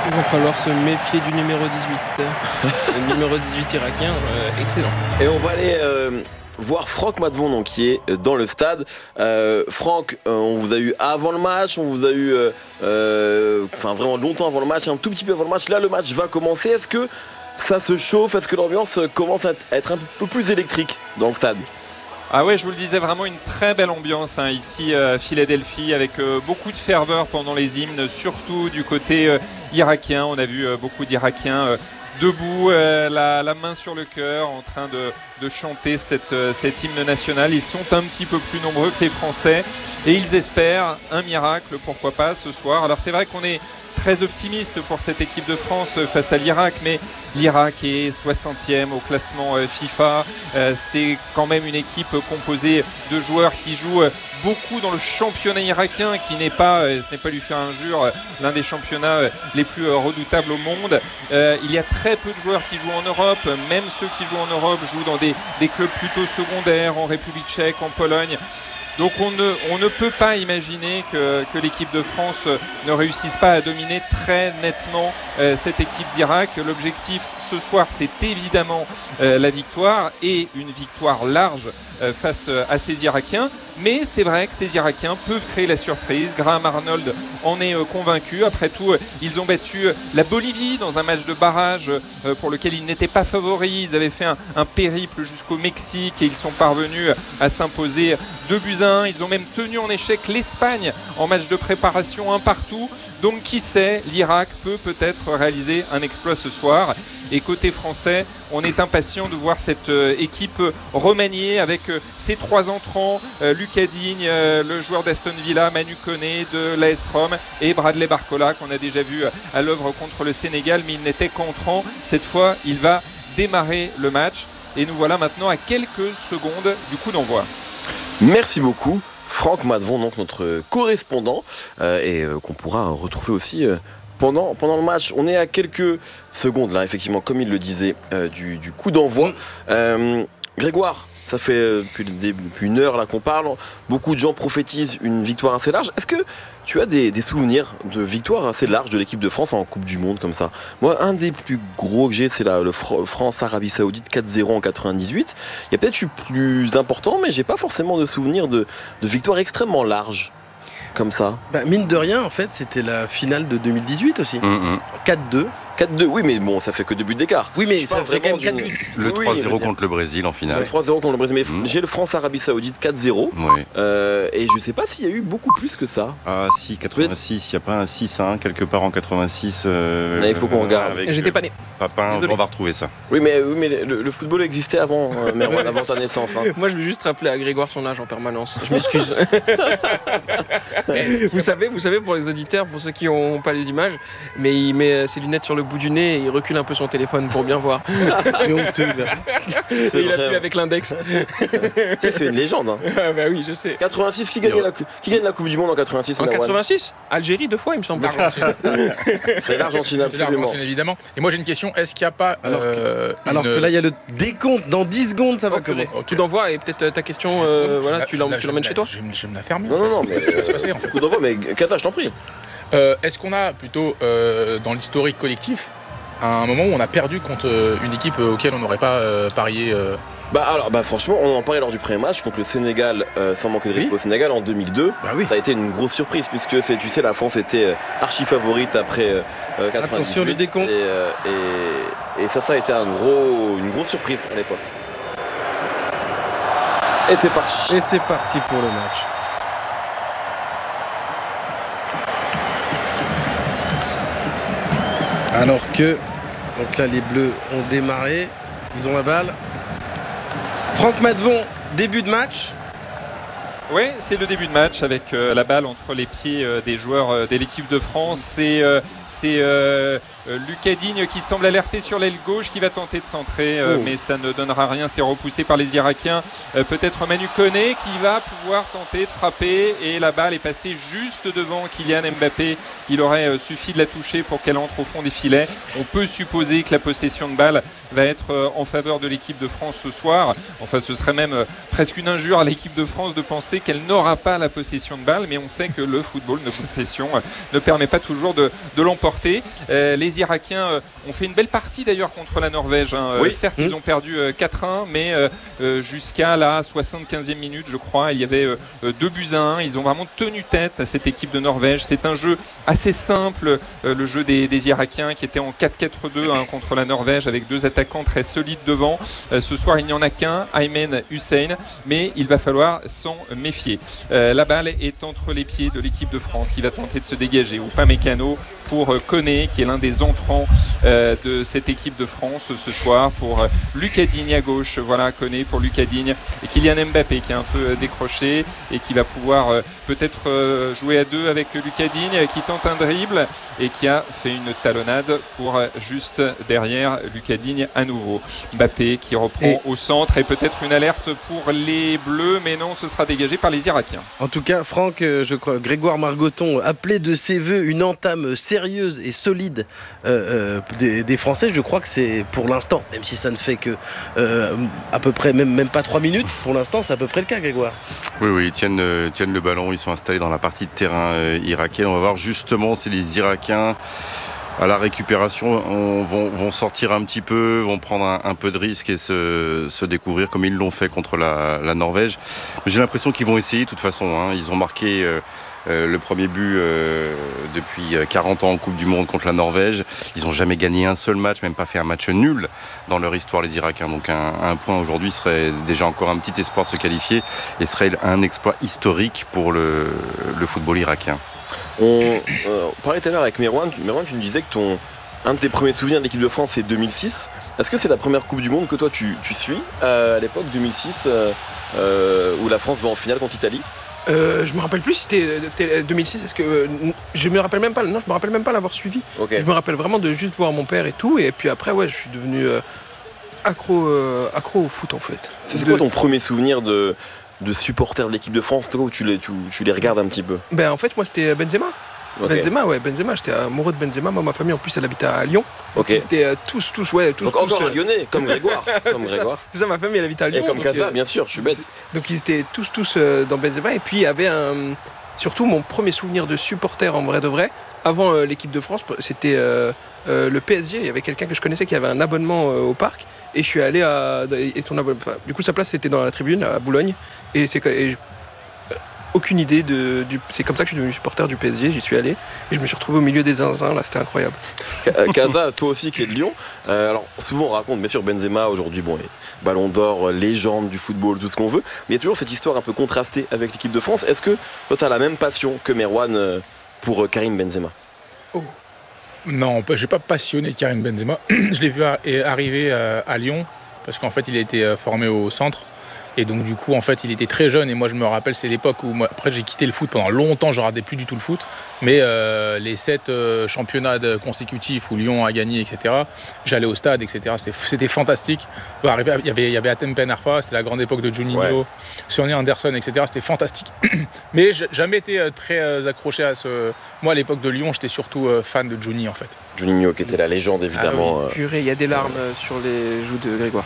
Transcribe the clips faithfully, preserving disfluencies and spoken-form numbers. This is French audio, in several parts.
Il va falloir se méfier du numéro dix-huit. Le numéro dix-huit irakien, euh, excellent. Et on va aller euh, voir Franck Matvon donc, qui est dans le stade. Euh, Franck, euh, on vous a eu avant le match, on vous a eu euh, euh, enfin, vraiment longtemps avant le match, un tout petit peu avant le match. Là, le match va commencer. Est-ce que ça se chauffe? Est-ce que l'ambiance commence à être un peu plus électrique dans le stade? Ah ouais, je vous le disais, vraiment une très belle ambiance hein, ici à Philadelphie, avec euh, beaucoup de ferveur pendant les hymnes, surtout du côté euh, irakien. On a vu euh, beaucoup d'Irakiens euh, debout, euh, la, la main sur le cœur, en train de, de chanter cette, euh, cet hymne national. Ils sont un petit peu plus nombreux que les Français et ils espèrent un miracle, pourquoi pas, ce soir. Alors c'est vrai qu'on est très optimiste pour cette équipe de France face à l'Irak, mais l'Irak est soixantième au classement FIFA. Euh, c'est quand même une équipe composée de joueurs qui jouent beaucoup dans le championnat irakien, qui n'est pas, ce n'est pas lui faire injure, l'un des championnats les plus redoutables au monde. Euh, il y a très peu de joueurs qui jouent en Europe, même ceux qui jouent en Europe jouent dans des, des clubs plutôt secondaires, en République tchèque, en Pologne. Donc on ne, on ne peut pas imaginer que, que l'équipe de France ne réussisse pas à dominer très nettement euh, cette équipe d'Irak. L'objectif ce soir, c'est évidemment euh, la victoire, et une victoire large euh, face euh, à ces Irakiens. Mais c'est vrai que ces Irakiens peuvent créer la surprise. Graham Arnold en est euh, convaincu. Après tout, euh, ils ont battu euh, la Bolivie dans un match de barrage euh, pour lequel ils n'étaient pas favoris. Ils avaient fait un, un périple jusqu'au Mexique et ils sont parvenus à s'imposer deux buts à un. Ils ont même tenu en échec l'Espagne en match de préparation un partout. Donc qui sait, l'Irak peut peut-être réaliser un exploit ce soir. Et côté français, on est impatient de voir cette euh, équipe remaniée avec euh, ses trois entrants, euh, Lucas Digne, euh, le joueur d'Aston Villa, Manu Koné de l'A S Rome, et Bradley Barcola qu'on a déjà vu euh, à l'œuvre contre le Sénégal, mais il n'était qu'entrant. Cette fois, il va démarrer le match. Et nous voilà maintenant à quelques secondes du coup d'envoi. Merci beaucoup. Franck Matvon, donc notre correspondant, euh, et euh, qu'on pourra retrouver aussi euh, pendant, pendant le match. On est à quelques secondes, là, effectivement, comme il le disait, euh, du, du coup d'envoi. Euh, Grégoire, ça fait euh, depuis, depuis une heure là qu'on parle. Beaucoup de gens prophétisent une victoire assez large. Est-ce que tu as des, des souvenirs de victoires assez larges de l'équipe de France en Coupe du Monde comme ça? Moi, un des plus gros que j'ai, c'est la, le Fr- France-Arabie Saoudite quatre zéro en quatre-vingt-dix-huit. Il y a peut-être eu plus important, mais j'ai pas forcément de souvenirs de, de victoires extrêmement larges comme ça. Bah, mine de rien, en fait, c'était la finale de deux mille dix-huit aussi. Mm-hmm. quatre deux. quatre deux, oui, mais bon, ça fait que deux buts d'écart. Oui, mais Je ça parle faisait quand même vraiment quatre d'une- buts. Le Oui, trois je zéro veux dire. contre le Brésil en finale. Le trois zéro contre le Brésil, mais Mm. j'ai le France-Arabie Saoudite quatre zéro. Oui. Euh, et je sais pas s'il y a eu beaucoup plus que ça. Ah si, quatre-vingt-six, il n'y a pas un six à un quelque part en quatre-vingt-six. Euh, Ouais, il faut qu'on regarde. avec, J'étais euh, pas né. Papin, Désolé. on va retrouver ça. Oui, mais, oui, mais le, le football existait avant, euh, Merwan, avant ta naissance. Hein. Moi, je vais juste rappeler à Grégoire son âge en permanence. Je m'excuse. vous savez, vous savez, pour les auditeurs, pour ceux qui n'ont pas les images, mais il met ses lunettes sur le bout du nez et il recule un peu son téléphone pour bien voir. C'est honteux, là. Et il vrai. appuie avec l'index. C'est c'est une légende. Hein. Ah bah oui, je sais. quatre-vingt-six, qui gagne, la, cou- qui gagne la Coupe du Monde en quatre-vingt-six? En Merwan? quatre-vingt-six, Algérie deux fois, il me semble. C'est l'Argentine, C'est absolument. l'Argentine, évidemment. Et moi j'ai une question, est-ce qu'il n'y a pas Alors que- euh, Alors une- que là, il y a le décompte. Dans dix secondes, ça va Ok. commencer. Ok. Tout d'envoi et peut-être euh, ta question, Je- euh, je me voilà, la- tu je me l'em- la- tu je l'emmènes me chez la- toi. Je vais me- je vais me la fermer. Non, non, non, mais. Qu'est-ce qui va se passer en fait Coup d'envoi, mais Kaza, je t'en prie. Euh, Est-ce qu'on a plutôt euh, dans l'historique collectif un moment où on a perdu contre euh, une équipe euh, auquel on n'aurait pas euh, parié euh, Bah, alors, bah, franchement, on en parlait lors du premier match contre le Sénégal, euh, sans manquer de respect Oui. au Sénégal en deux mille deux. Bah oui. Ça a été une grosse surprise puisque c'est, tu sais, la France était euh, archi favorite après euh, euh, quatre-vingt-dix-huit. Attention, le décompte. Et, euh, et, et ça, ça a été un gros, une grosse surprise à l'époque. Et c'est parti. Et c'est parti pour le match. Alors que, donc là, les Bleus ont démarré. Ils ont la balle. Franck Matvon, début de match. Oui, c'est le début de match avec euh, la balle entre les pieds euh, des joueurs euh, de l'équipe de France. C'est euh, c'est euh, euh, Lucas Digne qui semble alerter sur l'aile gauche, qui va tenter de centrer, euh, Oh. mais ça ne donnera rien. C'est repoussé par les Irakiens. Euh, peut-être Manu Koné qui va pouvoir tenter de frapper, et la balle est passée juste devant Kylian Mbappé. Il aurait euh, suffi de la toucher pour qu'elle entre au fond des filets. On peut supposer que la possession de balle va être en faveur de l'équipe de France ce soir. Enfin, ce serait même presque une injure à l'équipe de France de penser qu'elle n'aura pas la possession de balle, mais on sait que le football de possession ne permet pas toujours de, de l'emporter. Euh, les Irakiens ont fait une belle partie d'ailleurs contre la Norvège. Hein. Oui. Certes, mmh. ils ont perdu quatre un, mais euh, jusqu'à la soixante-quinzième minute, je crois, il y avait euh, deux buts à un. Ils ont vraiment tenu tête à cette équipe de Norvège. C'est un jeu assez simple, euh, le jeu des, des Irakiens qui était en quatre quatre deux hein, contre la Norvège avec deux attaquants très solides devant. Euh, ce soir, il n'y en a qu'un, Aymen Hussein, mais il va falloir s'en méfier. Euh, la balle est entre les pieds de l'équipe de France qui va tenter de se dégager. Upamecano pour euh, Koné, qui est l'un des entrants euh, de cette équipe de France ce soir, pour euh, Lucas Digne à gauche. Voilà, Koné pour Lucas Digne et Kylian Mbappé qui est un peu euh, décroché et qui va pouvoir euh, peut-être euh, jouer à deux avec Lucas Digne qui tente un dribble et qui a fait une talonnade pour euh, juste derrière Lucas Digne à nouveau. Mbappé qui reprend et au centre et peut-être une alerte pour les Bleus, mais non, ce sera dégagé par les Irakiens. En tout cas, Franck, je crois, Grégoire Margoton appelait de ses voeux une entame sérieuse et solide euh, euh, des, des Français. Je crois que c'est pour l'instant, même si ça ne fait que euh, à peu près, même, même pas trois minutes, pour l'instant, c'est à peu près le cas, Grégoire. Oui, oui, ils tiennent, euh, tiennent le ballon, ils sont installés dans la partie de terrain euh, irakienne. On va voir justement si les Irakiens, à la récupération, on, vont, vont sortir un petit peu, vont prendre un, un peu de risque et se, se découvrir comme ils l'ont fait contre la, la Norvège. Mais j'ai l'impression qu'ils vont essayer de toute façon. Hein. Ils ont marqué euh, euh, le premier but euh, depuis quarante ans en Coupe du Monde contre la Norvège. Ils n'ont jamais gagné un seul match, même pas fait un match nul dans leur histoire, les Irakiens. Donc un, un point aujourd'hui serait déjà encore un petit espoir de se qualifier et serait un exploit historique pour le, le football irakien. On euh, parlait tout à l'heure avec Merwan. Merwan, tu nous disais que ton, un de tes premiers souvenirs de l'équipe de France, c'est deux mille six. Est-ce que c'est la première Coupe du Monde que toi tu, tu suis euh, à l'époque deux mille six euh, euh, où la France va en finale contre l'Italie? Euh, je me rappelle plus si c'était, c'était deux mille six. Est-ce que euh, je me rappelle même pas. Non, je me rappelle même pas l'avoir suivi. Okay. Je me rappelle vraiment de juste voir mon père et tout. Et puis après, ouais, je suis devenu euh, accro, euh, accro au foot en fait. C'est, c'est quoi ton premier souvenir de de supporters de l'équipe de France, où tu les, tu, tu les regardes un petit peu? Ben en fait moi c'était Benzema. Okay. Benzema, ouais, Benzema, j'étais amoureux de Benzema. Moi, ma famille en plus elle habitait à Lyon. Ok. C'était euh, tous, tous, ouais, tous. Donc tous, encore euh... un Lyonnais, comme Grégoire. comme c'est, Grégoire. Ça, c'est ça, ma famille elle habitait à Lyon. Et comme Casa, euh, bien sûr, je suis bête. Donc ils étaient tous, tous euh, dans Benzema. Et puis il y avait un. Surtout mon premier souvenir de supporter en vrai de vrai, avant euh, l'équipe de France, c'était euh, euh, le P S G. Il y avait quelqu'un que je connaissais qui avait un abonnement euh, au parc. Et je suis allé à. Et son abonnement, enfin, du coup, sa place c'était dans la tribune à Boulogne. Et c'est. Et je, aucune idée de. Du, c'est comme ça que je suis devenu supporter du P S G. J'y suis allé. Et je me suis retrouvé au milieu des zinzins. Là, c'était incroyable. Casa, toi aussi qui es de Lyon. Euh, alors, souvent on raconte, bien sûr, Benzema aujourd'hui, bon, ballon d'or, légende du football, tout ce qu'on veut. Mais il y a toujours cette histoire un peu contrastée avec l'équipe de France. Est-ce que toi, tu as la même passion que Merwan pour Karim Benzema? Oh. Non, je ne suis pas passionné de Karim Benzema. Je l'ai vu arriver à Lyon parce qu'en fait, il a été formé au centre. Et donc du coup en fait il était très jeune et moi je me rappelle c'est l'époque où moi, après j'ai quitté le foot pendant longtemps, je ne regardais plus du tout le foot, mais euh, les sept euh, championnats consécutifs où Lyon a gagné, et cetera, j'allais au stade, et cetera, c'était, c'était fantastique. Il y avait, il y avait Atem Ben Arfa, c'était la grande époque de Juninho, ouais. Sonny Anderson, et cetera, c'était fantastique. Mais j'ai jamais été très accroché à ce... Moi à l'époque de Lyon j'étais surtout fan de Johnny en fait. Juninho qui était la légende évidemment. Ah oui, purée, il y a des larmes sur les joues de Grégoire.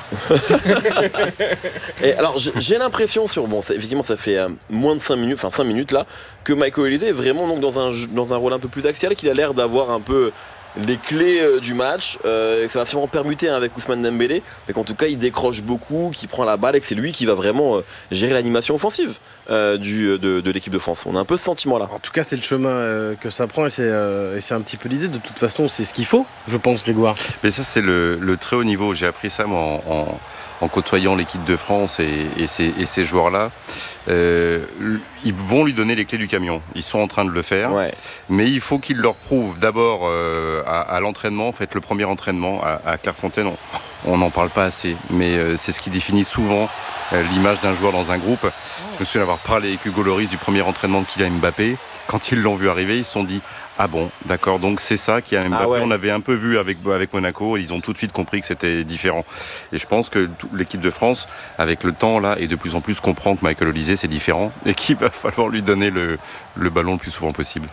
Et alors j'ai, j'ai l'impression sur bon, ça, effectivement ça fait euh, moins de cinq minutes, enfin cinq minutes là, que Michael Olise est vraiment donc dans un dans un rôle un peu plus axial, qu'il a l'air d'avoir un peu les clés euh, du match, euh, que ça va sûrement permuter hein, avec Ousmane Dembélé, mais qu'en tout cas il décroche beaucoup, qu'il prend la balle et que c'est lui qui va vraiment euh, gérer l'animation offensive euh, du, de, de l'équipe de France. On a un peu ce sentiment là. En tout cas c'est le chemin euh, que ça prend et c'est, euh, et c'est un petit peu l'idée. De toute façon c'est ce qu'il faut, je pense, Grégoire. Mais ça c'est le, le très haut niveau. J'ai appris ça moi en, en, en côtoyant l'équipe de France et, et, ces, et ces joueurs-là. Euh, ils vont lui donner les clés du camion. Ils sont en train de le faire, ouais. Mais il faut qu'ils leur prouvent d'abord euh, à, à l'entraînement. En fait, le premier entraînement à, à Clairefontaine, on n'en parle pas assez, mais euh, c'est ce qui définit souvent euh, l'image d'un joueur dans un groupe. Je me souviens avoir parlé avec Hugo Lloris du premier entraînement de Kylian Mbappé. Quand ils l'ont vu arriver, ils se sont dit ah bon, d'accord, donc c'est ça qui a Mbappé. Ah ouais. On avait un peu vu avec, avec Monaco, et ils ont tout de suite compris que c'était différent. Et je pense que tout, l'équipe de France, avec le temps là, et de plus en plus comprend que Michael Olise c'est différent et qu'il va falloir lui donner le, le ballon le plus souvent possible.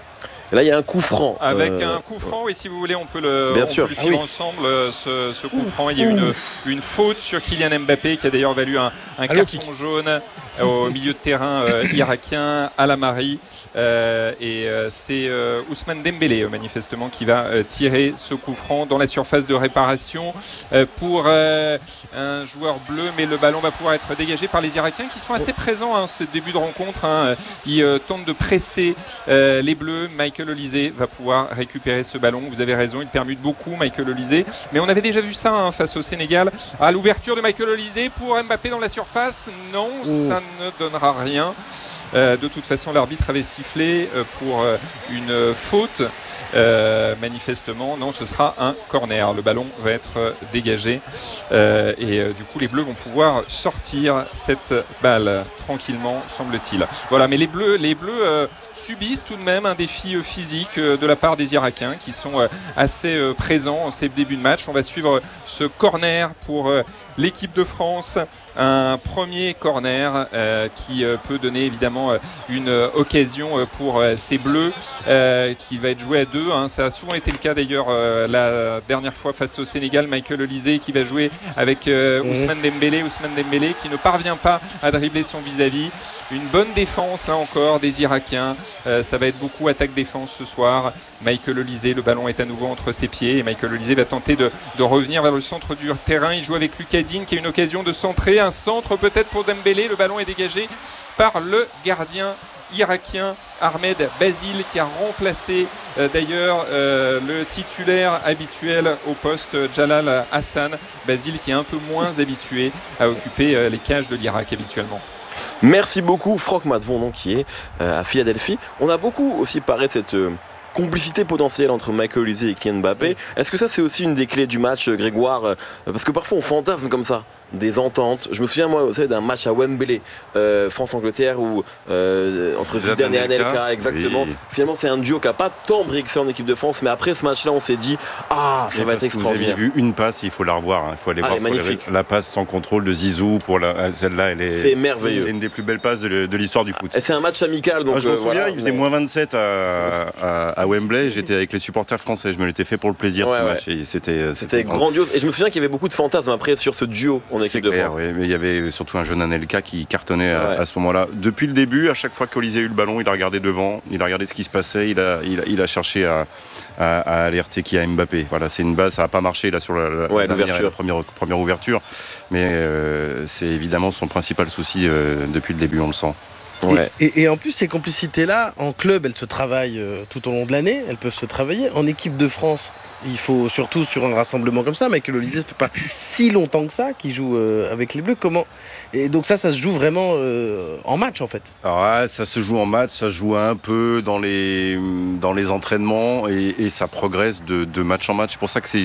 Et là, il y a un coup franc. Avec euh, un coup franc, et si vous voulez, on peut le, Bien on sûr. peut le suivre Ah oui. ensemble, ce, ce coup franc. Il y a eu une, une faute sur Kylian Mbappé qui a d'ailleurs valu un, un Allô, carton jaune au milieu de terrain euh, irakien à la Marie. Euh, et euh, c'est euh, Ousmane Dembélé, euh, manifestement, qui va euh, tirer ce coup franc dans la surface de réparation euh, pour euh, un joueur bleu, mais le ballon va pouvoir être dégagé par les Irakiens qui sont assez présents hein, ce début de rencontre. Hein. Ils euh, tentent de presser euh, les bleus. Michael Olise va pouvoir récupérer ce ballon. Vous avez raison, il permute beaucoup, Michael Olise. Mais on avait déjà vu ça hein, face au Sénégal. À l'ouverture de Michael Olise pour Mbappé dans la surface. Non, Ouh. ça ne donnera rien. Euh, de toute façon, l'arbitre avait sifflé euh, pour euh, une euh, faute. Euh, manifestement, non, ce sera un corner. Le ballon va être euh, dégagé euh, et euh, du coup, les Bleus vont pouvoir sortir cette balle tranquillement, semble-t-il. Voilà, mais les Bleus, les Bleus euh, subissent tout de même un défi euh, physique euh, de la part des Irakiens qui sont euh, assez euh, présents en ces débuts de match. On va suivre euh, ce corner pour euh, l'équipe de France. Un premier corner euh, qui euh, peut donner évidemment euh, une euh, occasion euh, pour euh, ces Bleus euh, qui va être joué à deux. Hein. Ça a souvent été le cas d'ailleurs euh, la dernière fois face au Sénégal. Michael Olise qui va jouer avec euh, Mmh. Ousmane Dembélé. Ousmane Dembélé qui ne parvient pas à dribbler son vis-à-vis. Une bonne défense là encore des Irakiens. Euh, ça va être beaucoup attaque-défense ce soir. Michael Olise, le ballon est à nouveau entre ses pieds et Michael Olise va tenter de, de revenir vers le centre du terrain. Il joue avec Lucas Digne qui a une occasion de centrer. Un centre peut-être pour Dembélé. Le ballon est dégagé par le gardien irakien Ahmed Basile qui a remplacé euh, d'ailleurs euh, le titulaire habituel au poste Jalal Hassan. Basile qui est un peu moins habitué à occuper euh, les cages de l'Irak habituellement. Merci beaucoup Franck Matvon donc, qui est euh, à Philadelphie. On a beaucoup aussi parlé de cette euh, complicité potentielle entre Michael Olise et Kylian Mbappé. Est-ce que ça c'est aussi une des clés du match, euh, Grégoire euh, Parce que parfois on fantasme comme ça des ententes. Je me souviens moi vous savez, d'un match à Wembley, euh, France-Angleterre, où euh, entre Zidane et Anelka, exactement. Oui. Finalement c'est un duo qui n'a pas tant brixé en équipe de France, mais après ce match-là on s'est dit ah ça Et va être parce que extraordinaire. Vous avez vu une passe, il faut la revoir. Il faut aller Ah, voir elle est sur les- magnifique. la passe sans contrôle de Zizou. Pour la, celle-là, elle est. C'est merveilleux. C'est une des plus belles passes de, le- de l'histoire du foot. Et c'est un match amical donc Moi, je me euh, souviens, voilà, il faisait mais- moins vingt-sept à, à, à Wembley. J'étais avec les supporters français. Je me l'étais fait pour le plaisir Ouais, ce ouais. match. Et c'était, C'était grandiose et je me souviens qu'il y avait beaucoup de fantasmes après sur ce duo en C'est équipe de clair, France. oui. Mais il y avait surtout un jeune Anelka qui cartonnait à, Ouais. à ce moment-là. Depuis le début, à chaque fois qu'Olise a eu le ballon, il a regardé devant, il a regardé ce qui se passait, il a, il a, il a cherché à, à, à alerter qui a Mbappé. Voilà, c'est une base, ça n'a pas marché là sur la, la, Ouais, la, l'ouverture. la première, première ouverture, mais euh, c'est évidemment son principal souci euh, depuis le début, on le sent. Ouais. Et, et- et en plus, ces complicités-là, en club, elles se travaillent euh, tout au long de l'année. Elles peuvent se travailler. En équipe de France, il faut surtout sur un rassemblement comme ça. Michael Olise ne fait pas si longtemps que ça qu'il joue euh, avec les Bleus. Comment Et donc ça, ça se joue vraiment euh, en match, en fait. Alors ouais, ça se joue en match, ça se joue un peu dans les, dans les entraînements et, et ça progresse de, de match en match. C'est pour ça que c'est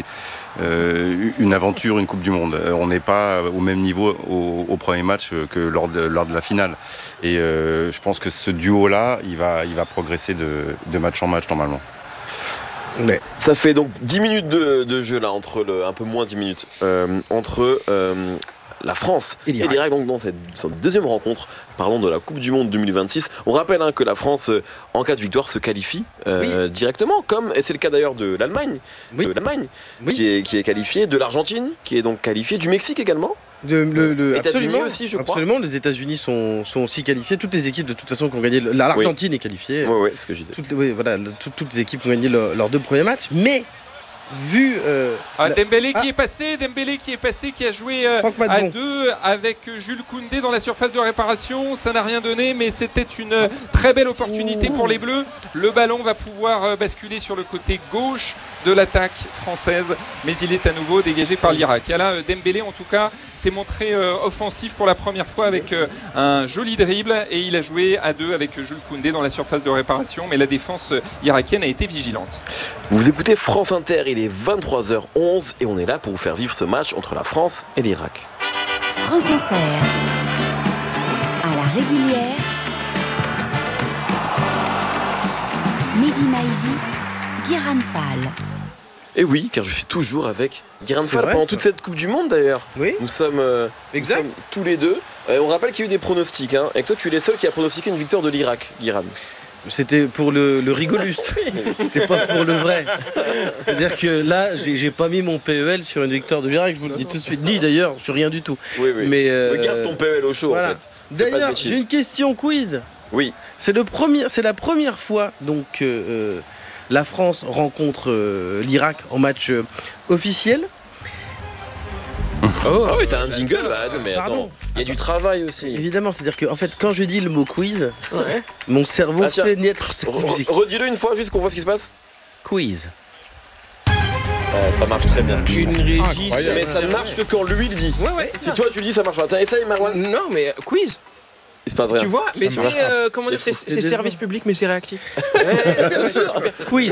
euh, une aventure, une Coupe du Monde. Euh, On n'est pas au même niveau au, au premier match que lors de, lors de la finale. Et euh, je pense que ce duo-là, il va, il va progresser de, de match en match normalement. Mais Ça fait donc dix minutes de, de jeu là, entre le, un peu moins dix minutes, euh, entre euh, la France Et et l'Irak. l'Irak, donc dans cette, cette deuxième rencontre. Parlons de la Coupe du Monde deux mille vingt-six. On rappelle hein, que la France, euh, en cas de victoire, se qualifie euh, directement, comme et c'est le cas d'ailleurs de l'Allemagne, Oui. de l'Allemagne Oui. qui est qui est qualifiée, de l'Argentine qui est donc qualifiée, du Mexique également. De- le- le- États-Unis absolument, aussi, je crois. absolument, les États-Unis sont, sont aussi qualifiés. Toutes les équipes, de toute façon, qui ont gagné. le- L'Argentine est qualifiée. Ouais, ouais, c'est ce que je disais. Toutes, les- oui, voilà, le- tout- toutes les équipes ont gagné leur- leurs deux premiers matchs. Mais, vu. euh, Ah, la- Dembélé qui Ah. est passé, Dembélé qui est passé, qui a joué euh, Franck à Matvon. deux avec Jules Koundé dans la surface de réparation. Ça n'a rien donné, mais c'était une euh, très belle opportunité pour les Bleus. Le ballon va pouvoir euh, basculer sur le côté gauche de l'attaque française, mais il est à nouveau dégagé par l'Irak. Et là, euh, Dembélé, en tout cas, s'est montré euh, offensif pour la première fois avec euh, un joli dribble et il a joué à deux avec Jules Koundé dans la surface de réparation, mais la défense euh, irakienne a été vigilante. Vous écoutez France Inter, il est vingt-trois heures onze et on est là pour vous faire vivre ce match entre la France et l'Irak. France Inter. À la régulière. Mehdi Maizi, Guiran Fall. Et oui, car je suis toujours avec Guiran C'est Fall vrai, pendant ça. toute cette Coupe du Monde d'ailleurs. Oui, Nous sommes, euh, nous exact. sommes tous les deux. Euh, on rappelle qu'il y a eu des pronostics, hein, et que toi tu es les seuls qui a pronostiqué une victoire de l'Irak, Guiran. C'était pour le, le rigolus. C'était pas pour le vrai. C'est-à-dire que là, j'ai, j'ai pas mis mon P E L sur une victoire de Girac, je vous le dis tout de suite. Ni d'ailleurs sur rien du tout. Oui, oui. Mais euh, Regarde ton P E L au chaud voilà. en fait. D'ailleurs, j'ai une question quiz. Oui. C'est, le premier, c'est la première fois donc euh, la France rencontre euh, l'Irak en match euh, officiel. Oh, oui, t'as un jingle là, mais Pardon. attends, il y a du travail aussi. Évidemment, c'est-à-dire que en fait, quand je dis le mot quiz, ouais. mon cerveau ah, tiens, fait naître cette musique. Redis-le une fois, juste qu'on voit ce qui se passe. Quiz. Euh, ça marche très bien. Une régie, mais ça ne marche que quand lui le dit. Ouais, ouais. Si toi tu le dis, ça marche pas. Tiens, essaye, Marwan. Non, mais quiz. Il se passe rien. Tu vois, mais c'est, euh, comment dire, c'est, c'est service public, mais c'est réactif. Ouais, super. Quiz.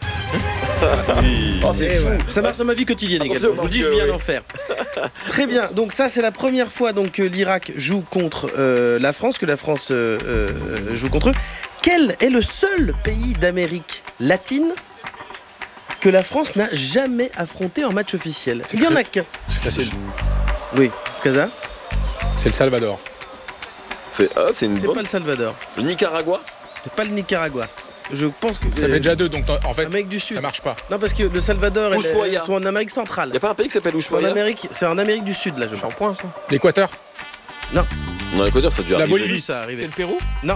Oh, c'est fou. Ouais. Ça marche dans ma vie quotidienne également. Je vous dis, je viens oui. d'en faire. Très bien. Donc ça, c'est la première fois donc que l'Irak joue contre euh, la France, que la France euh, euh, joue contre eux. Quel est le seul pays d'Amérique latine que la France n'a jamais affronté en match officiel? Il y en a qu'un. C'est facile. Oui. Casa. C'est le Salvador. C'est, ah, c'est une C'est bonne. pas le Salvador. Le Nicaragua. C'est pas le Nicaragua. Je pense que Ça euh, fait déjà deux, donc en fait, Amérique du Sud. ça marche pas. Non, parce que le Salvador et Ushuaïa. le- sont en Amérique centrale. Il y a pas un pays qui s'appelle En Ushuaïa? Amérique, c'est en Amérique du Sud là, je pense. point, ça. L'Équateur. Non, l'Équateur, ça a dû La arriver. Bolivie. Ça arrive. C'est le Pérou? Non.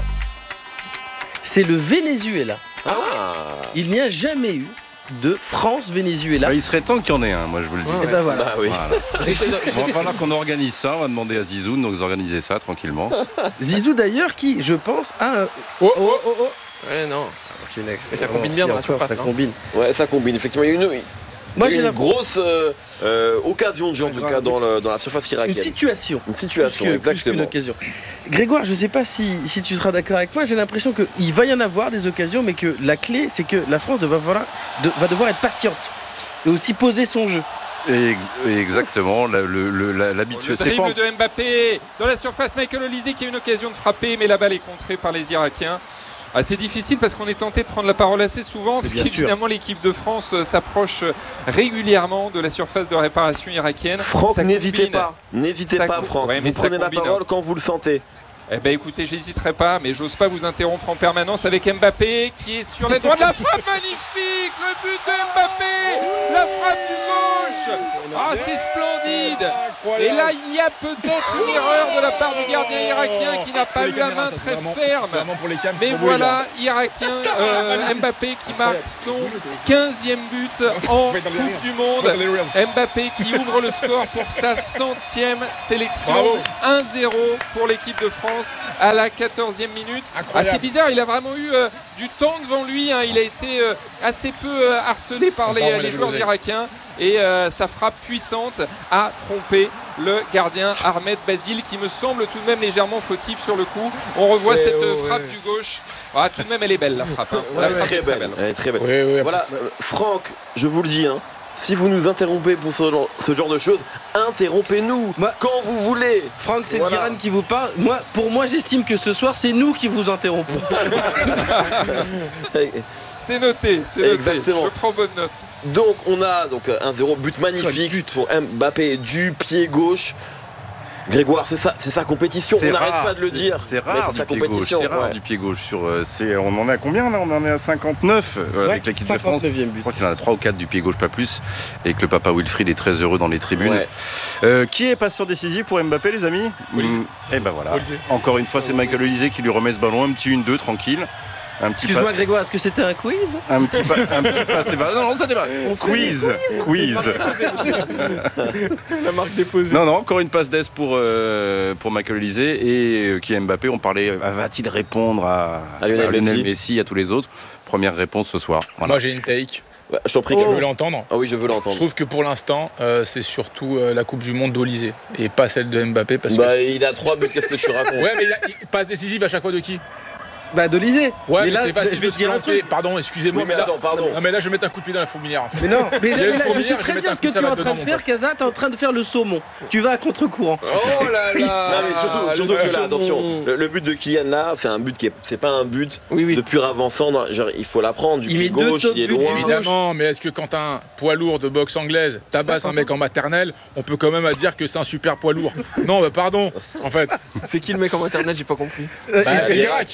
C'est le Venezuela. Ah, Il n'y a jamais eu de France-Venezuela. Bah, il serait temps qu'il y en ait un, moi je vous le dis. Et ben voilà. bah oui. Voilà. J'essaie de- Il va falloir qu'on organise ça, on va demander à Zizou de nous organiser ça tranquillement. Zizou d'ailleurs qui, je pense, a un... Oh, Oh oh oh. Ouais, non. Mais Mais ça combine bien dans la surface, Ça non combine. Ouais, ça combine. Effectivement, il y a une, il y Moi a j'ai une la grosse euh, euh, occasion de jeu, en tout Grave. cas, dans, le, dans la surface une irakienne. situation. Une Plus, situation, que, plus qu'une exactement. occasion. Grégoire, je sais pas si, si tu seras d'accord avec moi, j'ai l'impression qu'il va y en avoir des occasions, mais que la clé, c'est que la France va devoir, de- va devoir être patiente et aussi poser son jeu. Et, et exactement, la- le- le- la- l'habitude. Le C'est pas dribble de Mbappé dans la surface, Michael Olise qui a une occasion de frapper, mais la balle est contrée par les Irakiens. Ah, c'est difficile parce qu'on est tenté de prendre la parole assez souvent, parce bien sûr. qu'évidemment l'équipe de France euh, s'approche euh, régulièrement de la surface de réparation irakienne. Franck, Ça n'hésitez combine. pas. N'hésitez Ça pas, com- Franck. Ouais, mais vous ça prenez la combine. parole quand vous le sentez. Eh ben écoutez, j'hésiterai pas, mais j'ose pas vous interrompre en permanence avec Mbappé qui est sur les droits de la frappe. Magnifique, le but de Mbappé, la frappe du gauche. Ah, c'est splendide. Et là, il y a peut-être une erreur de la part du gardien irakien qui n'a pas eu la main très ferme. Mais voilà, Irakien, euh, Mbappé qui marque son quinzième but en Coupe du Monde. Mbappé qui ouvre le score pour sa centième sélection. Bravo. un zéro pour l'équipe de France à la quatorzième minute. Ah, c'est bizarre, il a vraiment eu euh, du temps devant lui. Hein. Il a été euh, assez peu euh, harcelé par les, les joueurs irakiens. Et euh, sa frappe puissante a trompé le gardien Ahmed Basile qui me semble tout de même légèrement fautif sur le coup. On revoit Ouais, cette ouais, euh, frappe ouais. du gauche. Ah, tout de même, elle est belle la frappe. Hein. Elle La est frappe très est très belle. belle. Elle est très belle. Oui, oui, Voilà, après, euh, Franck, je vous le dis, hein, si vous nous interrompez pour ce genre, ce genre de choses, interrompez-nous Moi- quand vous voulez. Franck, c'est Voilà. Guérin qui vous parle. Moi, pour moi, j'estime que ce soir, c'est nous qui vous interrompons. C'est noté, c'est noté. Exactement. Je prends bonne note. Donc on a donc euh, un zéro, but magnifique Quel but. pour Mbappé du pied gauche. Grégoire, c'est ça, c'est sa compétition. C'est on n'arrête rare, pas de le c'est- dire. C'est mais rare c'est sa du pied gauche. compétition. C'est rare ouais. du pied gauche. Sur, euh, c'est, on en est à combien là? On en est à cinquante-neuf euh, avec l'équipe de France. cinquante-neuvième Je but. crois qu'il en a trois ou quatre du pied gauche, pas plus. Et que le papa Wilfried est très heureux dans les tribunes. Ouais. Euh, qui est passeur décisif pour Mbappé, les amis? Mm, Et ben voilà. Olise. Encore une fois, c'est Michael Olise qui lui remet ce ballon. Un petit une deux tranquille. Un petit pas, Excuse-moi, Grégoire, est-ce que c'était un quiz? un petit pas, un petit pas, c'est pas. Non, non, ça débat. Quiz, quiz. La marque déposée. Non, non, encore une passe d'Est pour, euh, pour Michael Olise et euh, qui est Mbappé. On parlait, euh, va-t-il répondre à, À Lionel Messi. Messi, à tous les autres? Première réponse ce soir. Voilà. Moi, j'ai une take. Ouais, je t'en prie. Je Grégoire. veux l'entendre. Ah oui, je veux Je l'entendre. trouve que pour l'instant, euh, c'est surtout euh, la Coupe du Monde d'Olise et pas celle de Mbappé. Parce Bah, il a trois buts, qu'est-ce que tu racontes? que... Ouais, mais il, a- il passe décisive à chaque fois de qui? Bah, d'Olysée. Ouais, mais, là, c'est facile je vais de te se dire un planter. truc. Pardon, excusez-moi. Oui, mais là- attends, pardon. Non, mais là, je vais mettre un coup de pied dans la fourmilière. Mais non, mais, Il y a mais une là, je fourmilière, sais je très vais bien mettre ce que un tu coup, es ça en va train de dedans, faire, mon Casa. T'es en train de faire le saumon. Tu vas à contre-courant. Oh là là. Non mais surtout, le surtout que là, saumon. attention, le, le but de Kylian là, c'est un but qui est, c'est pas un but Oui, oui. de pur avançant. dans- genre, il faut l'apprendre du Il pied met deux gauche, top il est buts, loin. Évidemment, mais est-ce que quand un poids lourd de boxe anglaise tabasse un mec en maternelle, on peut quand même à dire que c'est un super poids lourd? Non, bah pardon, en fait. C'est qui le mec en maternelle? J'ai pas compris. Bah, c'est l'Irak. l'Irak. Ah, pardon.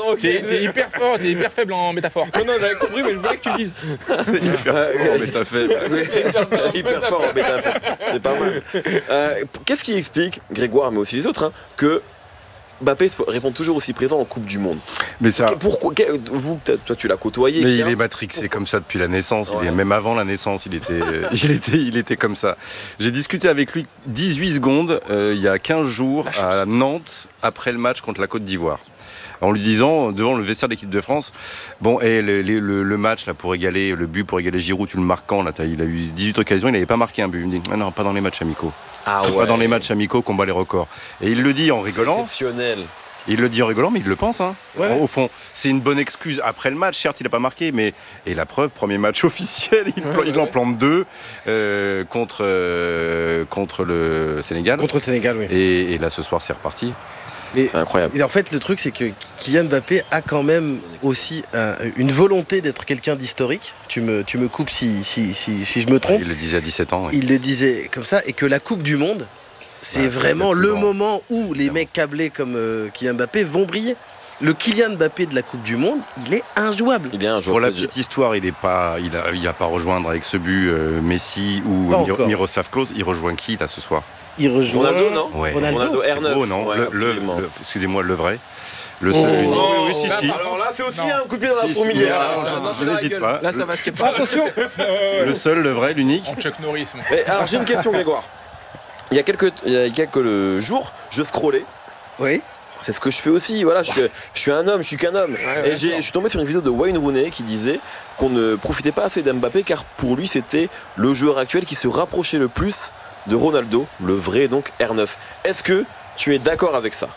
pardon. T'es t'es hyper fort, t'es hyper faible en métaphore. Non, non, j'avais compris, mais je voulais que tu le dises. Hyper fort, mais t'as fait. Hyper fort en métaphore. C'est pas mal. Euh, Qu'est-ce qui explique, Grégoire, mais aussi les autres, hein, que Mbappé soit- répond toujours aussi présent en Coupe du Monde? Mais ça. Pourquoi que- Vous, peut-être, toi, tu l'as côtoyé, Mais et cetera. il est matrixé comme ça depuis la naissance. Il est, Ouais. même avant la naissance, il était, il était, il était comme ça. J'ai discuté avec lui dix-huit secondes euh, il y a quinze jours à Nantes après le match contre la Côte d'Ivoire. En lui disant, devant le vestiaire de l'équipe de France, bon, et le, le- le- le match là, pour égaler, le but pour égaler Giroud, tu le marques quand là, t'as- il a eu dix-huit occasions, il n'avait pas marqué un but. Il me dit, ah non, pas dans les matchs amicaux. Ah Pas dans les matchs amicaux qu'on bat les records. Et il le dit en C'est rigolant. exceptionnel. Il le dit en rigolant, mais il le pense. Hein. Ouais. Au fond, c'est une bonne excuse. Après le match, certes, il n'a pas marqué, mais et la preuve, premier match officiel, il, Ouais, plan- il ouais. en plante deux euh, contre, euh, contre le Sénégal. Contre le Sénégal, oui. Et, et là, ce soir, c'est reparti. C'est incroyable. Et en fait, le truc, c'est que Kylian Mbappé a quand même aussi euh, une volonté d'être quelqu'un d'historique. Tu me, tu me coupes si, si, si, si je me trompe. Il le disait à dix-sept ans. ouais. Il le disait comme ça, et que la Coupe du Monde, c'est Ouais, ça, vraiment c'est le plus le grand. moment où les Évidemment. mecs câblés comme euh, Kylian Mbappé vont briller. Le Kylian Mbappé de la Coupe du Monde, il est injouable. Il est un Pour joueur. la c'est- petite histoire, il n'a pas, il a, il a pas rejoindre avec ce but euh, Messi ou Pas Mir- encore. Miroslav Klose. Il rejoint qui là ce soir? Il rejoint Ronaldo, non Ouais. Ronaldo. Ronaldo C'est R neuf. beau, non Ouais, le, le- absolument. le- Excusez-moi, le vrai. Le Oh. seul. unique. Oh, oui, oui, si, si. Alors là, c'est aussi Non. un coup de pied dans la Si, si, fourmilière. voilà, là. je- non, je dans la n'hésite gueule. pas. Là, ça va te pas. Attention. Le seul, le vrai, l'unique. En Chuck Norris, moi. Mais alors, j'ai une question, Grégoire. Il y a quelques, il y a quelques jours, je scrollais. Oui. C'est ce que je fais aussi, voilà, je suis, je suis un homme, je suis qu'un homme. Ouais, ouais, et j'ai- je suis tombé sur une vidéo de Wayne Rooney qui disait qu'on ne profitait pas assez d'Mbappé car pour lui c'était le joueur actuel qui se rapprochait le plus de Ronaldo, le vrai donc R neuf. Est-ce que tu es d'accord avec ça?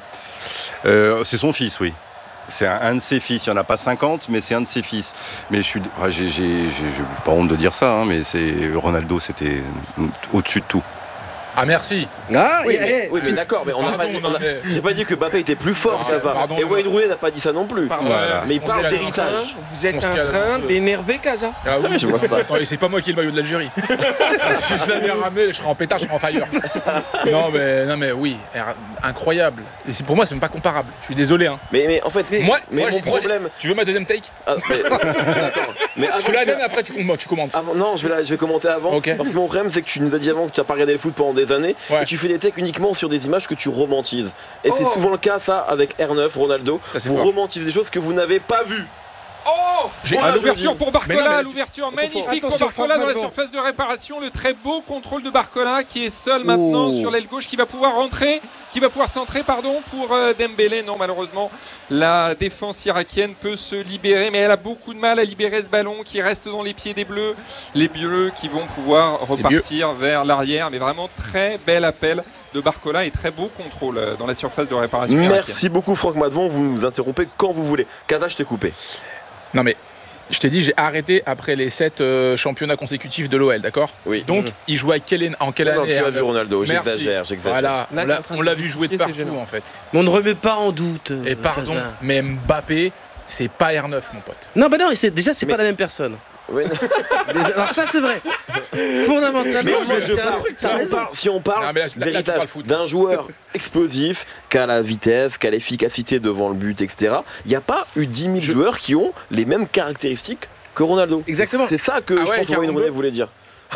Euh, c'est son fils, oui. C'est un, un de ses fils. Il n'y en a pas cinquante, mais c'est un de ses fils. Mais je suis, ah, j'ai, j'ai, j'ai, j'ai pas honte de dire ça, hein, mais c'est Ronaldo, c'était au-dessus de tout. Ah, merci. Ah, Oui, eh, mais, eh, oui, mais d'accord, mais on n'a Pardon, pas dit, non, on a- mais- j'ai pas dit que Mbappé était plus fort, Ah, ça va. pardon, Et non. Wayne Rooney n'a pas dit ça non plus. Pardon. Voilà. Mais il On parle se calme un d'héritage. Vous êtes On se en calme un train peu. d'énerver Casa. Ah oui, Je vois ça. Attends, et c'est pas moi qui ai le maillot de l'Algérie. Si je l'avais ramené, je serais en pétard, je serais en fire. Non mais, non mais oui, er- incroyable. Et c'est- pour moi, c'est même pas comparable. Je suis désolé. Hein. Mais, mais en fait, Moi, mais moi, mon j'ai- moi, j'ai- problème. Tu veux ma deuxième take? Ah, mais, d'accord. Mais Parce avant que la que tu- mienne, après, tu, com- tu commentes. Avant- non, je vais, la- je vais commenter avant. Ok. Parce que mon problème, c'est que tu nous as dit avant que tu n'as pas regardé le foot pendant des années. Ouais. Et tu fais des techs uniquement sur des images que tu romantises. Et c'est Oh. souvent le cas, ça, avec R neuf, Ronaldo. Ça, c'est Vous fort. romantisez des choses que vous n'avez pas vues. Oh J'ai- Voilà, À je l'ouverture dis. pour Mais non, Barcola, mais à tu- l'ouverture Attention, magnifique pour attention, Barcola Franck dans la Madvon. surface de réparation. Le très beau contrôle de Barcola qui est seul maintenant Oh. sur l'aile gauche, qui va pouvoir rentrer, qui va pouvoir centrer pardon pour euh, Dembélé. Non, malheureusement, la défense irakienne peut se libérer, mais elle a beaucoup de mal à libérer ce ballon qui reste dans les pieds des Bleus. Les Bleus qui vont pouvoir repartir vers l'arrière, mais vraiment très bel appel de Barcola et très beau contrôle euh, dans la surface de réparation irakienne. Merci beaucoup, Franck Madvon. Vous nous interrompez quand vous voulez. Kaza, je t'ai coupé. Non mais, je t'ai dit, j'ai arrêté après les sept euh, championnats consécutifs de l'O L, d'accord? Oui. Donc, il jouait à quelle, en quelle Non, non, année tu as R vu neuf? Ronaldo, Merci. j'exagère, j'exagère. Voilà, Là, on t'es l'a- en train on de l'a vu jouer de justifier, c'est partout gênant. en fait. Mais on ne remet pas en doute. euh, Et pardon, Casa. mais Mbappé, c'est pas R neuf, mon pote. Non, bah non, c'est- déjà, c'est Mais- pas la même personne. Oui. Déjà- Alors, ça, c'est vrai. Fondamentalement, Mais moi, je je vais dire un parle- truc, si, t'as on raison. parle, si on parle Non, mais là, là, tu d'héritage parles foot. d'un joueur explosif, qui a la vitesse, qui a l'efficacité devant le but, et cetera, il n'y a pas eu dix mille joueurs qui ont les mêmes caractéristiques que Ronaldo. Exactement. C'est ça que Ah je ouais, pense que Wayne quarante-deux. Rooney voulait dire.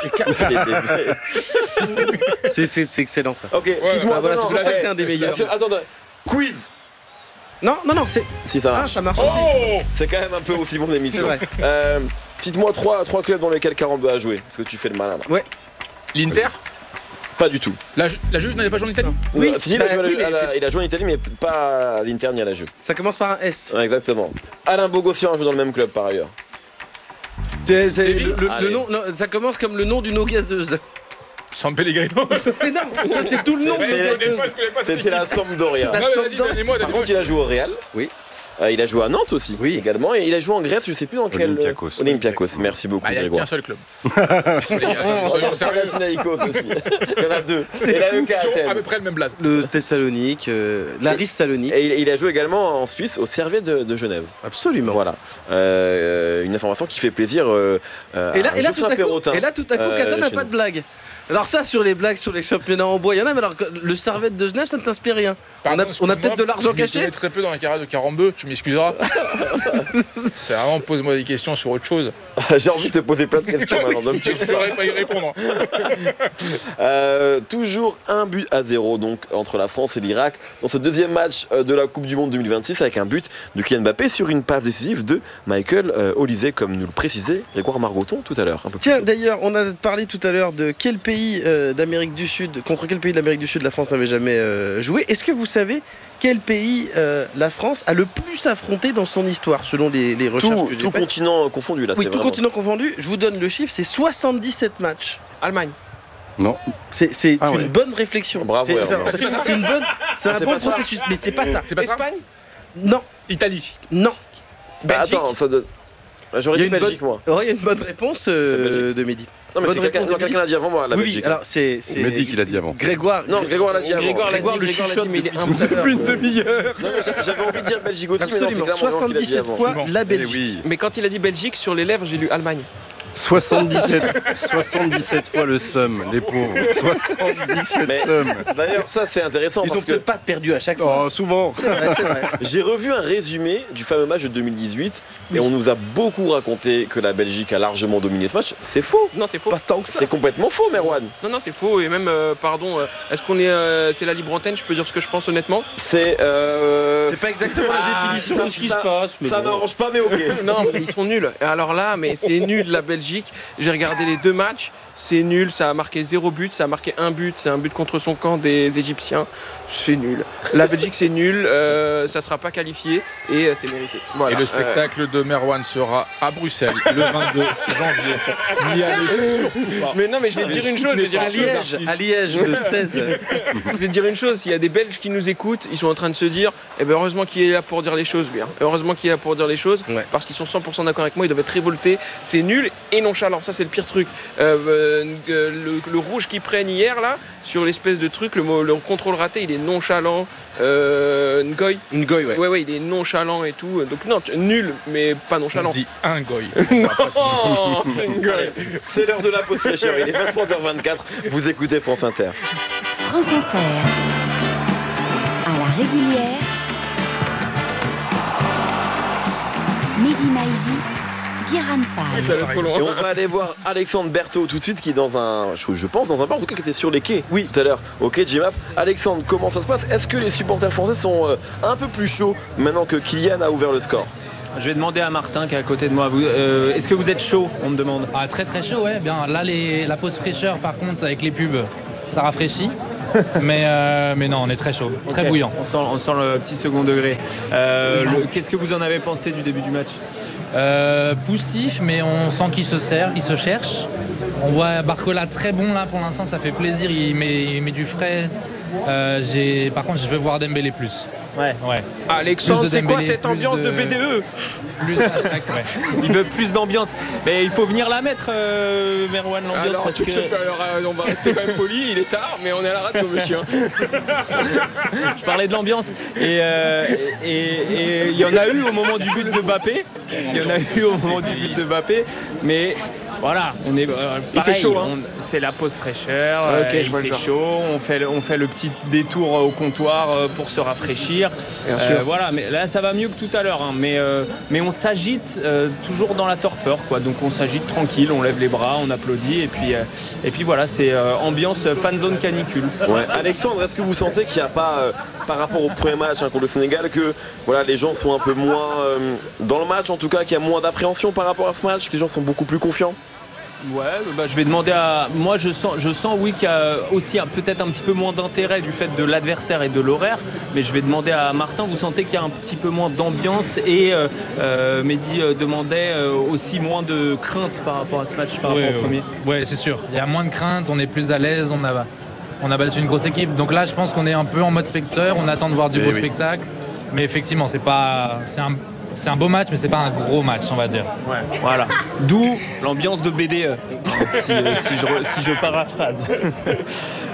C'est- C'est c'est excellent, ça. Ok, Ouais, dites-moi, ça, voilà, attends, c'est pour ça que eh, t'es un des meilleurs. monsieur, Attends, attends. Quiz. Non, non, non, c'est. Si ça Ah, marche. ça marche aussi. Oh C'est quand même un peu aussi mon émission. C'est vrai. Euh, Cite-moi trois, trois clubs dans lesquels quarante-deux a joué. Est-ce que tu fais le malin là? L'Inter? Pas du tout. La, Ju- la Juve n'avait pas joué en Italie? Oui, Euh, si, il, a bah, joué à la- oui, mais à la- c'est- il a joué en Italie, mais pas à l'Inter ni à la Juve. Ça commence par un S. Ouais, exactement. Alain Bogossian a joué dans le même club par ailleurs. C'est- c'est- Séville. le, le- Allez. le nom, non, ça commence comme le nom d'une eau gazeuse. San Pellegrino? Mais non, ça c'est tout le nom. C'est- d'une eau gazeuse. C'était la Sampdoria. La Non, mais vas-y, Sampdoria. donnez-moi, Par donnez-moi. contre, il a joué au Real. Oui. Euh, il a joué à Nantes aussi, Oui. également. Et il a joué en Grèce, je sais plus dans quel. Olympiakos. Olympiakos. Merci beaucoup, Bah, il n'y a Grégoire. qu'un seul club. Les gars, soyons sérieux. Panathinaikos aussi. Il y en a deux. Et la E K Ils ont à Athènes. peu près le même blaze. Le Thessalonique, euh, l'Aris Salonique. Et il, il a joué également en Suisse au Servette de, de Genève. Absolument. Voilà. Euh, une information qui fait plaisir euh, euh, Et là, à et là, tout Jocelyn à coup, Perrotin. et là, tout à coup, Euh, Casa n'a chez pas nous. de blague. Alors ça, sur les blagues, sur les championnats en bois, il y en a, mais alors le Servette de Genève, ça ne t'inspire rien. Pardon, on a, on a peut-être de l'argent je m'y caché. connais très peu dans la carrière de Carambeu, tu m'excuseras. C'est vraiment, pose-moi des questions sur autre chose. J'ai envie de te poser plein de questions maintenant, donc Je ne saurais pas y répondre. Euh, toujours un but à zéro donc entre la France et l'Irak dans ce deuxième match euh, de la Coupe du Monde deux mille vingt-six avec un but de Kylian Mbappé sur une passe décisive de Michael euh, Olysée, comme nous le précisait Grégoire Margoton tout à l'heure. Un peu plus Tiens, tôt. d'ailleurs, on a parlé tout à l'heure de quel pays euh, d'Amérique du Sud, contre quel pays de l'Amérique du Sud la France n'avait jamais euh, joué. Est-ce que vous savez quel pays euh, la France a le plus affronté dans son histoire, selon les, les recherches Tout, que j'ai tout faites. continent confondu là. Oui, c'est tout vraiment... continent confondu. Je vous donne le chiffre, c'est soixante-dix-sept matchs. Allemagne. Non. C'est, c'est Ah une ouais. bonne réflexion. Bravo, C'est, c'est, Hervé. c'est- c'est une bonne, c'est Ah, un c'est bon pas ça. processus, mais c'est pas ça. C'est pas ça Espagne. Non, Italie. non. Bah, Belgique. attends, ça donne. J'aurais Il y a dit une Belgique moi. Oh, il y a une bonne réponse euh, C'est Belgique. de Mehdi. Non mais Bonne c'est quelqu'un, réponse non, de quelqu'un l'a dit avant moi, la oui, Belgique. oui, alors c'est. c'est... Il m'a dit qu'il a dit avant. Grégoire. Non, Grégoire l'a dit avant. Grégoire l'a Grégoire dit, le Grégoire l'a chuchote dit, mais il est depuis un tout à peu l'heure. plus une demi-heure. Non, mais j'a- j'avais envie de dire Belgique aussi, Absolument. mais non, c'est clairement Jean qui l'a dit soixante-dix-sept avant. fois Suivant. la Eh Belgique. oui. Mais quand il a dit Belgique, sur les lèvres, j'ai lu Allemagne. soixante-dix-sept, soixante-dix-sept fois le somme, les pauvres. soixante-dix-sept Mais- sommes. D'ailleurs, ça c'est intéressant Ils ont parce que peut-être pas perdu à chaque fois. Oh, souvent. C'est vrai, c'est vrai. j'ai revu un résumé du fameux match de deux mille dix-huit et on nous a beaucoup raconté que la Belgique a largement dominé ce match. C'est faux. Non, c'est faux. Pas tant que ça. C'est complètement faux, Merwan. Non, non, c'est faux. Et même, euh, pardon, euh, est-ce qu'on est. euh, c'est la libre antenne, je peux dire ce que je pense honnêtement. C'est. Euh... C'est pas exactement Ah, la définition ça- de ce qui ça- se passe. mais Ça bon. m'arrange pas, mais ok. Non, mais ils sont nuls. Et alors là, mais c'est nul la Belgique. J'ai regardé les deux matchs, c'est nul. Ça a marqué zéro but, ça a marqué un but. C'est un but contre son camp des Égyptiens. C'est nul. La Belgique, c'est nul. Euh, ça sera pas qualifié et euh, c'est mérité. Voilà. Et le spectacle de Merwan sera à Bruxelles le vingt-deux janvier. N'y allez surtout pas. Euh, mais non, mais je vais te dire une chose. Je vais te dire À une chose. Liège, à Liège, le seize. Je vais te dire une chose, s'il y a des Belges qui nous écoutent, ils sont en train de se dire, eh ben heureusement qu'il est là pour dire les choses, lui. hein. Heureusement qu'il est là pour dire les choses, Ouais. parce qu'ils sont cent pour cent d'accord avec moi, ils doivent être révoltés. C'est nul et nonchalant, ça c'est le pire truc. Euh, euh, le, le rouge qu'ils prennent hier là, sur l'espèce de truc, le, mot- le contrôle raté, il est nonchalant. Euh, Ngoy, Une goy, ouais. ouais ouais, il est nonchalant et tout. Donc non, tu- nul, mais pas On nonchalant. dit un goy. Oh, c'est Ngoy. C'est l'heure de la pause fraîcheur. Il est vingt-trois heures vingt-quatre. Vous écoutez France Inter. France Inter. À la régulière. Mehdi Maizi, Guérin Fall. Ça va être trop loin. Et on va aller voir Alexandre Berthaud tout de suite, qui est dans un, je je pense, dans un bar, en tout cas qui était sur les quais Oui. tout à l'heure. Ok, J-Map. Alexandre, comment ça se passe? Est-ce que les supporters français sont euh, un peu plus chauds maintenant que Kylian a ouvert le score? Je vais demander à Martin qui est à côté de moi. Vous, euh, est-ce que vous êtes chaud? On me demande. Ah, très très chaud, ouais. Bien. Là, les, la pause fraîcheur, par contre, avec les pubs, ça rafraîchit. mais, euh, mais non, on est très chaud, très Ok. bouillant. On sent, on sent le petit second degré. Euh, le- Qu'est-ce que vous en avez pensé du début du match? Euh, poussif, mais on sent qu'il se sert, il se cherche. On voit Barcola très bon là pour l'instant, ça fait plaisir, il met, il met du frais. Euh, j'ai- par contre, je veux voir Dembélé plus. Ouais. Ouais. Alexandre, Plus de c'est quoi Dembélé, cette plus ambiance de, de- B D E? Plus d'attaque, ouais. Il veut plus d'ambiance. Mais il faut venir la mettre, euh, Merwan, l'ambiance. Alors, parce tu- que tu peux- alors, euh, on va rester quand même poli, il est tard, mais on est à la radio, monsieur. je parlais de l'ambiance. Et euh, et- et il y en a eu au moment du but de Mbappé. Il y en a eu au moment du but de Mbappé. Mais voilà, on est euh, Il fait pareil, chaud, hein. on- c'est la pause fraîcheur, Ouais, ok, euh, je il vois le fait genre. chaud, on fait, le- on fait le petit détour au comptoir euh, pour se rafraîchir. Bien Euh, sûr. voilà, mais là ça va mieux que tout à l'heure, hein, mais, euh, mais on s'agite euh, toujours dans la torpeur, quoi. Donc on s'agite tranquille, on lève les bras, on applaudit, et puis, euh, et puis voilà, c'est euh, ambiance fan zone canicule. Ouais. Alexandre, est-ce que vous sentez qu'il n'y a pas, euh, par rapport au premier match hein, contre le Sénégal, que voilà, les gens sont un peu moins euh, dans le match, en tout cas, qu'il y a moins d'appréhension par rapport à ce match, que les gens sont beaucoup plus confiants? Ouais, bah, je vais demander à. Moi, je sens, je sens oui, qu'il y a aussi un- peut-être un petit peu moins d'intérêt du fait de l'adversaire et de l'horaire. Mais je vais demander à Martin, vous sentez qu'il y a un petit peu moins d'ambiance et euh, euh, Mehdi euh, demandait euh, aussi moins de crainte par rapport à ce match, par Ouais, rapport au ouais. premier. Ouais, c'est sûr. Il y a moins de crainte, on est plus à l'aise, on a, on a battu une grosse équipe. Donc là, je pense qu'on est un peu en mode spectateur, on attend de voir du Eh beau oui. spectacle. Mais effectivement, c'est pas, c'est un, c'est un beau match, mais c'est pas un gros match, on va dire. Ouais, voilà. D'où l'ambiance de B D E, si, euh, si je, re- si je paraphrase.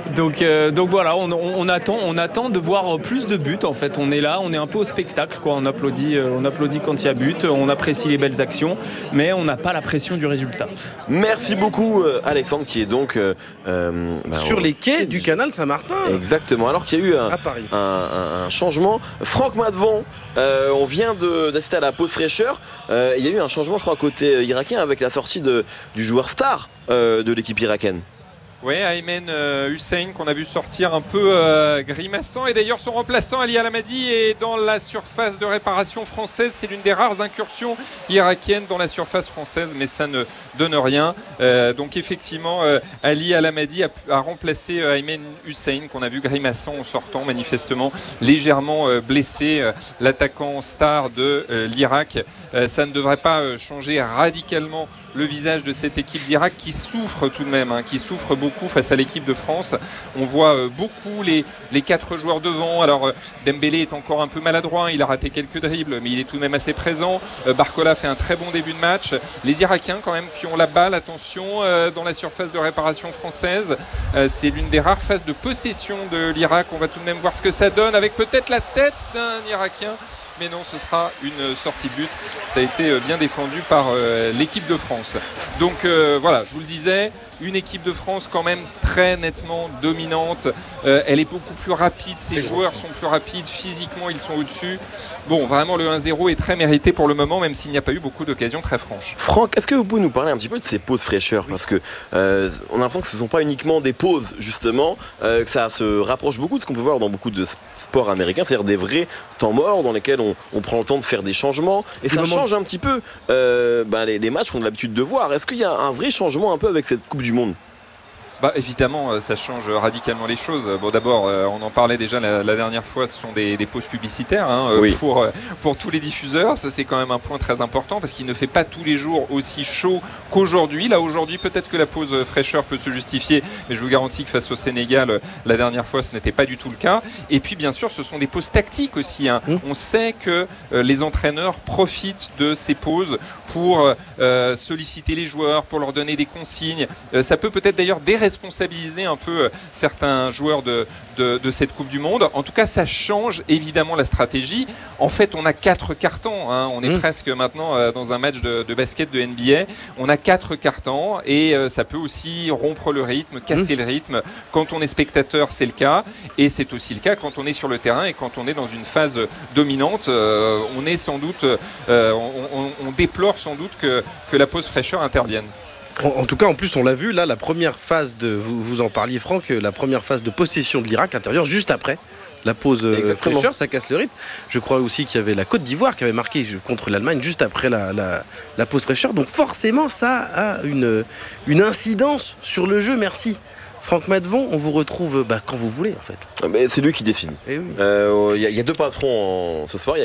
Donc, euh, donc voilà, on, on, on, attend, on attend de voir plus de buts en fait. On est là, on est un peu au spectacle, quoi. On applaudit, euh, on applaudit quand il y a but, on apprécie les belles actions, mais on n'a pas la pression du résultat. Merci beaucoup euh, Alexandre qui est donc euh, euh, bah, sur les quais du canal Saint-Martin. Exactement, alors qu'il y a eu un, à Paris. un, un, un changement. Franck Madvon, euh, on vient de, d'assister à la pause fraîcheur. Euh, il y a eu un changement, je crois, côté irakien avec la sortie de, du joueur star euh, de l'équipe irakienne. Oui, Aymen euh, Hussein qu'on a vu sortir un peu euh, grimaçant, et d'ailleurs son remplaçant Ali Al-Hamadi est dans la surface de réparation française. C'est l'une des rares incursions irakiennes dans la surface française, mais ça ne donne rien. Euh, donc effectivement, euh, Ali Al-Hamadi a, a remplacé euh, Aymen Hussein qu'on a vu grimaçant en sortant, manifestement légèrement euh, blessé, euh, l'attaquant star de euh, l'Irak. Euh, ça ne devrait pas euh, changer radicalement le visage de cette équipe d'Irak qui souffre tout de même, hein, qui souffre beaucoup face à l'équipe de France. On voit euh, beaucoup les, les quatre joueurs devant. Alors euh, Dembélé est encore un peu maladroit, il a raté quelques dribbles, mais il est tout de même assez présent. Euh, Barcola fait un très bon début de match. Les Irakiens quand même qui ont la balle, attention, euh, dans la surface de réparation française. Euh, c'est l'une des rares phases de possession de l'Irak. On va tout de même voir ce que ça donne avec peut-être la tête d'un Irakien. Mais non, ce sera une sortie de but. Ça a été bien défendu par euh, l'équipe de France. Donc euh, voilà, je vous le disais, une équipe de France quand même très nettement dominante. Euh, elle est beaucoup plus rapide, ses joueurs sont plus rapides, physiquement ils sont au-dessus. Bon, vraiment le un zéro est très mérité pour le moment, même s'il n'y a pas eu beaucoup d'occasions très franches. Franck, est-ce que vous pouvez nous parler un petit peu de ces pauses fraîcheurs? Parce que euh, on a l'impression que ce ne sont pas uniquement des pauses, justement, euh, que ça se rapproche beaucoup de ce qu'on peut voir dans beaucoup de sports américains, c'est-à-dire des vrais temps morts dans lesquels on, on prend le temps de faire des changements. Et ça change un petit peu euh, ben, les, les matchs qu'on a l'habitude de voir. Est-ce qu'il y a un vrai changement un peu avec cette Coupe du Monde? Bah, évidemment, ça change radicalement les choses. Bon, d'abord, on en parlait déjà la, la dernière fois, ce sont des, des pauses publicitaires hein, oui. pour, pour tous les diffuseurs. Ça, c'est quand même un point très important parce qu'il ne fait pas tous les jours aussi chaud qu'aujourd'hui. Là, aujourd'hui, peut-être que la pause fraîcheur peut se justifier, mais je vous garantis que face au Sénégal, la dernière fois, ce n'était pas du tout le cas. Et puis, bien sûr, ce sont des pauses tactiques aussi. Hein. Mmh. On sait que euh, les entraîneurs profitent de ces pauses pour euh, solliciter les joueurs, pour leur donner des consignes. Euh, ça peut peut-être d'ailleurs déresponsabiliser responsabiliser un peu certains joueurs de, de, de cette Coupe du Monde. En tout cas, ça change évidemment la stratégie. En fait, on a quatre cartons. Hein. On est mmh. presque maintenant euh, dans un match de, de basket de N B A. On a quatre cartons et euh, ça peut aussi rompre le rythme, casser mmh. le rythme. Quand on est spectateur, c'est le cas. Et c'est aussi le cas quand on est sur le terrain et quand on est dans une phase dominante. Euh, on est sans doute, euh, on, on, on déplore sans doute que, que la pause fraîcheur intervienne. En, en tout cas, en plus, on l'a vu, là, la première phase de, vous, vous en parliez, Franck, la première phase de possession de l'Irak intervient juste après la pause fraîcheur, ça casse le rythme. Je crois aussi qu'il y avait la Côte d'Ivoire qui avait marqué contre l'Allemagne juste après la, la, la pause fraîcheur. Donc forcément, ça a une, une incidence sur le jeu. Merci. Franck Madvon, on vous retrouve bah, quand vous voulez, en fait. C'est lui qui décide. Il oui. euh, y, y a deux patrons en, ce soir.